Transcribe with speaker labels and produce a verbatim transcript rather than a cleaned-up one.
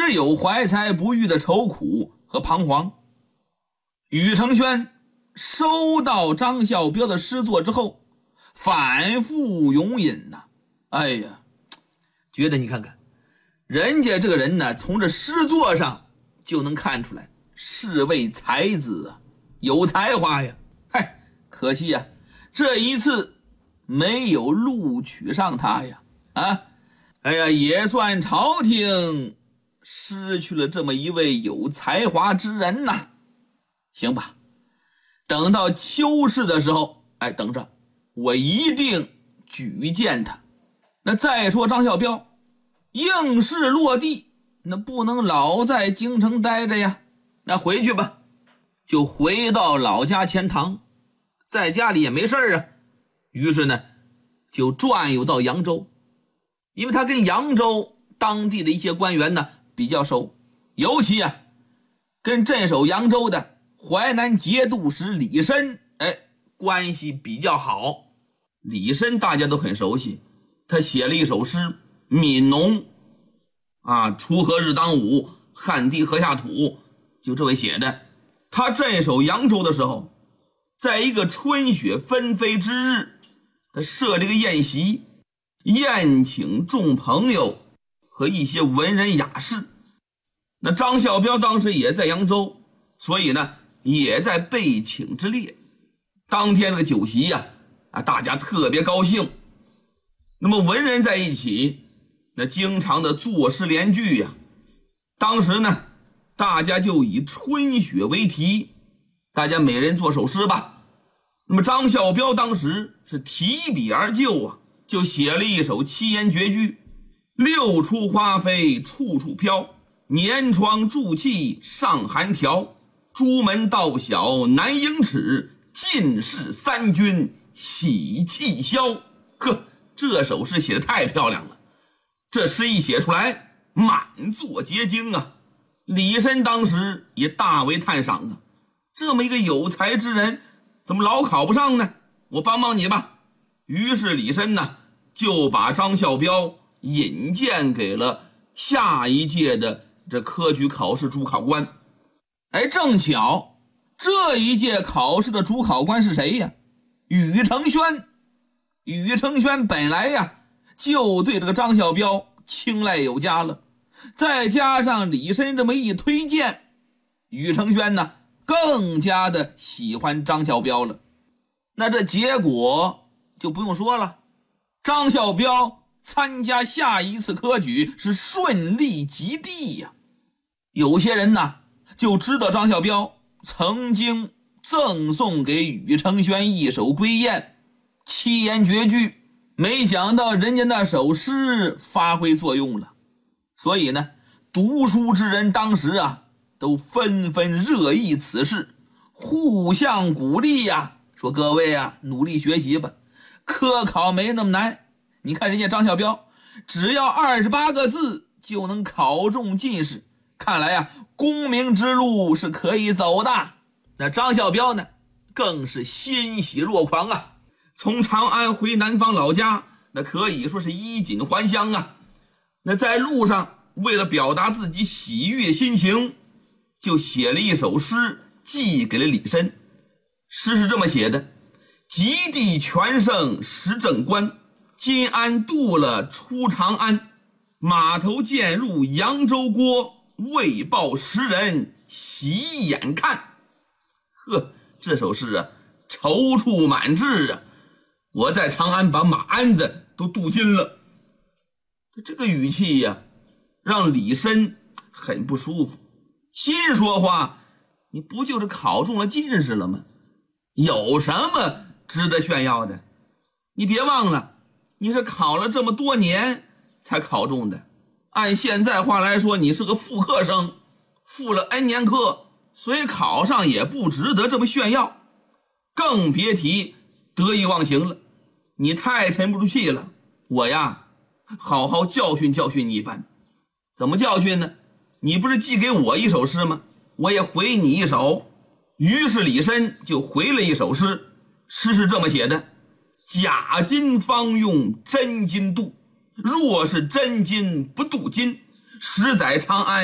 Speaker 1: 只有怀才不遇的愁苦和彷徨。宇承轩收到张孝标的诗作之后，反复咏饮呐、啊，哎呀，觉得你看看人家这个人呢，从这诗作上就能看出来是位才子啊，有才华呀。嗨，可惜呀，这一次没有录取上他呀。啊，哎呀，也算朝廷失去了这么一位有才华之人呐。行吧，等到秋试的时候，哎，等着，我一定举荐他。那再说张孝标应试落地，那不能老在京城待着呀，那回去吧，就回到老家钱塘，在家里也没事啊。于是呢，就转悠到扬州，因为他跟扬州当地的一些官员呢比较熟，尤其啊，跟镇守扬州的淮南节度使李绅，哎，关系比较好。李绅大家都很熟悉，他写了一首诗《悯农》啊，锄禾日当午，汗滴禾下土，就这位写的。他镇守扬州的时候，在一个春雪纷飞之日，他设了一个宴席，宴请众朋友和一些文人雅士。那张孝标当时也在扬州，所以呢也在被请之列。当天那个酒席呀、啊，啊，大家特别高兴。那么文人在一起，那经常的作诗联句呀、啊。当时呢，大家就以春雪为题，大家每人作首诗吧。那么张孝标当时是提笔而就啊，就写了一首七言绝句：六出花飞处处飘，年窗筑气上寒条，朱门道小难盈尺，进士三军喜气消。呵，这首诗写得太漂亮了，这诗一写出来，满座皆惊啊。李绅当时也大为赞赏啊，这么一个有才之人，怎么老考不上呢？我帮帮你吧。于是李绅呢，就把张孝标引荐给了下一届的这科举考试主考官。哎，正巧这一届考试的主考官是谁呀？宇承轩。宇承轩本来呀就对这个张孝标青睐有加了，再加上李绅这么一推荐，宇承轩呢更加的喜欢张孝标了。那这结果就不用说了，张孝标参加下一次科举是顺利及第呀。有些人呢就知道张孝标曾经赠送给宇承轩一首归雁七言绝句，没想到人家那首诗发挥作用了，所以呢读书之人当时啊都纷纷热议此事，互相鼓励呀、啊，说各位啊努力学习吧，科考没那么难。你看人家张孝标只要二十八个字就能考中进士，看来啊功名之路是可以走的。那张孝标呢更是欣喜若狂啊，从长安回南方老家，那可以说是衣锦还乡啊。那在路上为了表达自己喜悦心情，就写了一首诗寄给了李绅。诗是这么写的：极地全胜时正官，金鞍渡了出长安，码头渐入扬州郭，为报时人喜眼看。呵，这首诗啊踌躇满志啊，我在长安把马鞍子都镀金了。这个语气呀、啊，让李绅很不舒服，心说话，你不就是考中了进士了吗？有什么值得炫耀的？你别忘了，你是考了这么多年才考中的，按现在话来说，你是个复课生，复了 N 年课，所以考上也不值得这么炫耀，更别提得意忘形了。你太沉不住气了，我呀好好教训教训你一番。怎么教训呢？你不是寄给我一首诗吗？我也回你一首。于是李绅就回了一首诗，诗是这么写的：假金方用真金镀，若是真金不镀金，十载长安